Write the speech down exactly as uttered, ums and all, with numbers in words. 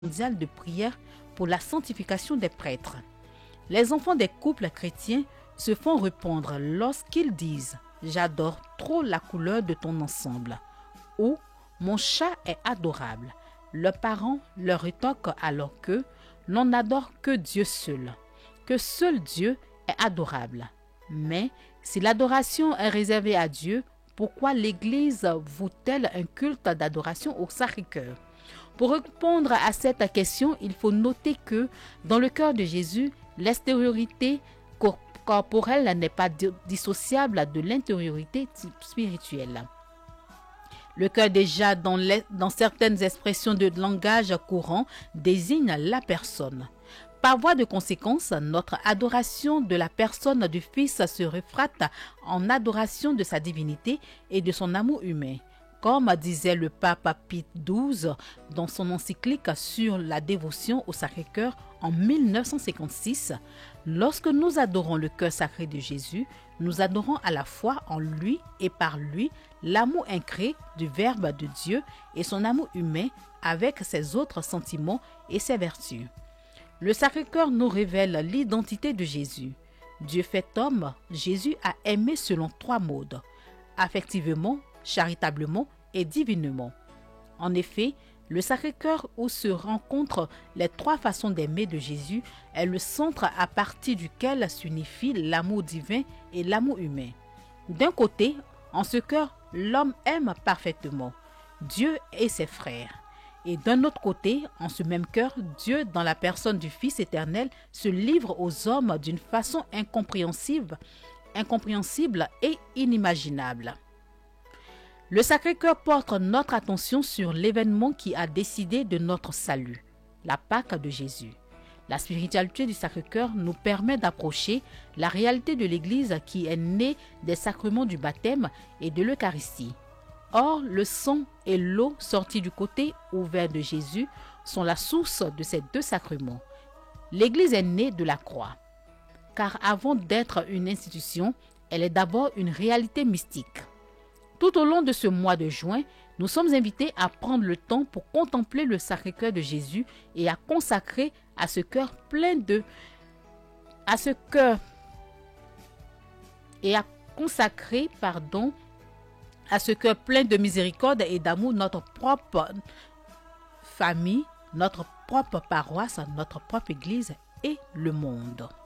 mondiale de prière pour la sanctification des prêtres. Les enfants des couples chrétiens se font répondre lorsqu'ils disent « J'adore trop la couleur de ton ensemble » ou « Mon chat est adorable ». Leurs parents leur rétorquent alors que l'on n'adore que Dieu seul, que seul Dieu est adorable. Mais si l'adoration est réservée à Dieu, pourquoi l'Église voue-t-elle un culte d'adoration au Sacré-Cœur? Pour répondre à cette question, il faut noter que dans le cœur de Jésus, l'extériorité corporelle n'est pas dissociable de l'intériorité spirituelle. Le cœur, déjà dans, les, dans certaines expressions de langage courant, désigne la personne. Par voie de conséquence, notre adoration de la personne du Fils se refracte en adoration de sa divinité et de son amour humain. Comme disait le pape Pie douze dans son encyclique sur la dévotion au Sacré-Cœur en mille neuf cent cinquante-six, lorsque nous adorons le cœur sacré de Jésus, nous adorons à la fois en lui et par lui l'amour incré du Verbe de Dieu et son amour humain avec ses autres sentiments et ses vertus. Le Sacré-Cœur nous révèle l'identité de Jésus. Dieu fait homme, Jésus a aimé selon trois modes, affectivement, charitablement et divinement. En effet, le Sacré-Cœur où se rencontrent les trois façons d'aimer de Jésus est le centre à partir duquel s'unifient l'amour divin et l'amour humain. D'un côté, en ce cœur, l'homme aime parfaitement Dieu et ses frères. Et d'un autre côté, en ce même cœur, Dieu, dans la personne du Fils éternel, se livre aux hommes d'une façon incompréhensible, incompréhensible et inimaginable. Le Sacré-Cœur porte notre attention sur l'événement qui a décidé de notre salut, la Pâque de Jésus. La spiritualité du Sacré-Cœur nous permet d'approcher la réalité de l'Église qui est née des sacrements du baptême et de l'Eucharistie. Or, le sang et l'eau sortis du côté ouvert de Jésus sont la source de ces deux sacrements. L'Église est née de la croix, car avant d'être une institution, elle est d'abord une réalité mystique. Tout au long de ce mois de juin, nous sommes invités à prendre le temps pour contempler le Sacré-Cœur de Jésus et à consacrer à ce cœur plein de, à ce cœur et à consacrer, pardon, à ce cœur plein de miséricorde et d'amour notre propre famille, notre propre paroisse, notre propre Église et le monde.